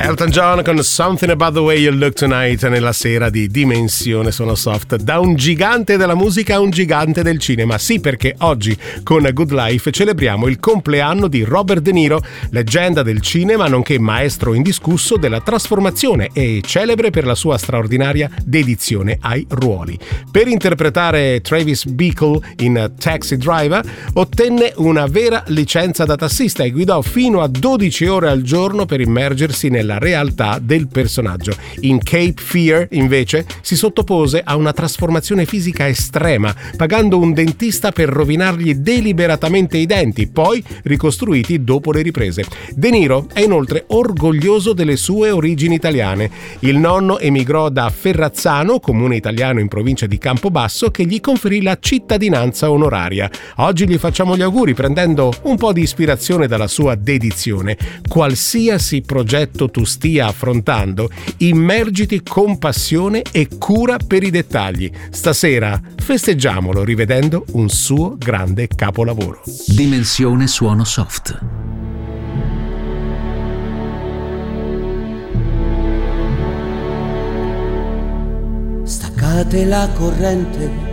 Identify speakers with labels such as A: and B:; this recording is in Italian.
A: Elton John con Something About the Way You Look Tonight nella sera di Dimensione Suono Soft. Da un gigante della musica a un gigante del cinema. Sì, perché oggi con Good Life celebriamo il compleanno di Robert De Niro, leggenda del cinema nonché maestro indiscusso della trasformazione e celebre per la sua straordinaria dedizione ai ruoli. Per interpretare Travis Bickle in Taxi Driver ottenne una vera licenza da tassista e guidò fino a 12 ore al giorno per immergersi nella realtà del personaggio. In Cape Fear, invece, si sottopose a una trasformazione fisica estrema, pagando un dentista per rovinargli deliberatamente i denti, poi ricostruiti dopo le riprese. De Niro è inoltre orgoglioso delle sue origini italiane. Il nonno emigrò da Ferrazzano, comune italiano in provincia di Campobasso, che gli conferì la cittadinanza onoraria. Oggi gli facciamo gli auguri prendendo un po' di ispirazione dalla sua dedizione. Qualsiasi progetto tu stia affrontando, immergiti con passione e cura per i dettagli. Stasera festeggiamolo rivedendo un suo grande capolavoro.
B: Dimensione Suono Soft.
C: Staccate la corrente,